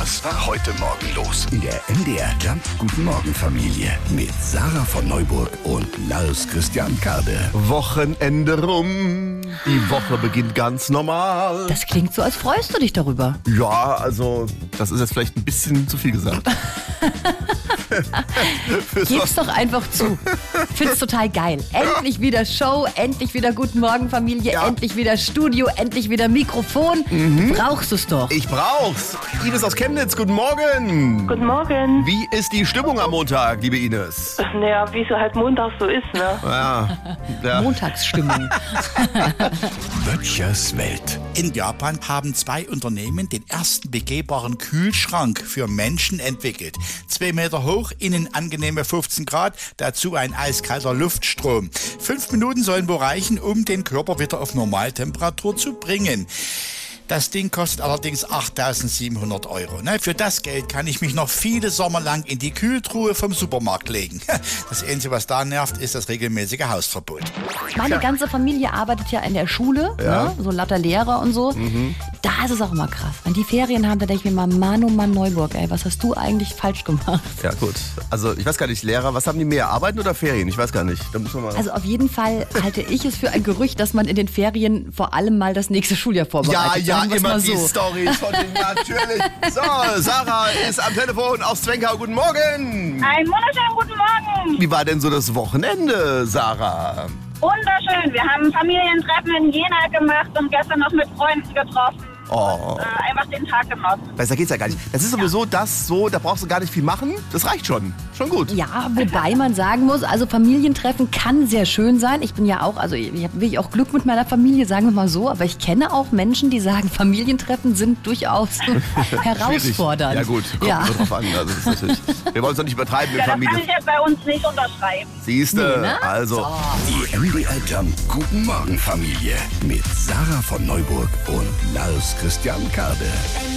Was war heute Morgen los? In der MDR Jump Guten Morgen Familie mit Sarah von Neuburg und Lars Christian Kade. Wochenende rum, die Woche beginnt ganz normal. Das klingt so, als freust du dich darüber. Ja, also das ist jetzt vielleicht ein bisschen zu viel gesagt. Gib's doch einfach zu. Find's total geil. Endlich wieder Show, endlich wieder Guten Morgen Familie, Ja. endlich wieder Studio, endlich wieder Mikrofon. Brauchst du's doch. Ich brauch's. Ines aus Chemnitz, guten Morgen. Guten Morgen. Wie ist die Stimmung am Montag, liebe Ines? Naja, wie es halt Montag so ist, ne? Ja. Montagsstimmung. Böttchers Welt. In Japan haben 2 Unternehmen den ersten begehbaren Kühlschrank für Menschen entwickelt. 2 Meter hoch, innen angenehme 15 Grad, dazu ein eiskalter Luftstrom. 5 Minuten sollen wohl reichen, um den Körper wieder auf Normaltemperatur zu bringen. Das Ding kostet allerdings 8.700 €. Ne? Für das Geld kann ich mich noch viele Sommer lang in die Kühltruhe vom Supermarkt legen. Das Einzige, was da nervt, ist das regelmäßige Hausverbot. Meine ganze Familie arbeitet ja in der Schule, ne? So lauter Lehrer und so. Da ist es auch immer krass. Wenn die Ferien haben, da denke ich mir mal, Mann, oh Mann, Neuburg, ey, was hast du eigentlich falsch gemacht? Ja, gut. Also, ich weiß gar nicht, Lehrer, was haben die mehr? Arbeiten oder Ferien? Ich weiß gar nicht. Da müssen wir mal. Also auf jeden Fall halte ich es für ein Gerücht, dass man in den Ferien vor allem mal das nächste Schuljahr vorbereitet. Ja, Sagen wir's immer mal die so. Storys von den natürlich. So, Sarah ist am Telefon aus Zwenkau. Guten Morgen. Einen wunderschönen guten Morgen. Wie war denn so das Wochenende, Sarah? Wunderschön. Wir haben Familientreffen in Jena gemacht und gestern noch mit Freunden getroffen. Oh, Einfach den Tag genossen. besser geht's ja gar nicht. Das ist sowieso das so, da brauchst du gar nicht viel machen. Das reicht schon. Schon gut. Ja, wobei man sagen muss, also Familientreffen kann sehr schön sein. Ich bin ja auch, also ich habe wirklich auch Glück mit meiner Familie, sagen wir mal so. Aber ich kenne auch Menschen, die sagen, Familientreffen sind durchaus herausfordernd. Ja gut, kommt Ja. nur drauf an. Also das ist natürlich, wir wollen es doch nicht übertreiben mit Ja, das kann Familie. ich jetzt bei uns nicht unterschreiben. Siehste, Nee, ne? also. Die MDR Jump Guten Morgen Familie mit Sarah von Neuburg und Lars Christian Kade.